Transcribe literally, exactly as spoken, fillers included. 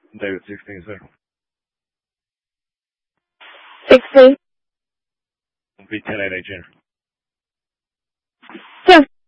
David sixteen, sir. sixteen. V ten eight H, enter. Yes.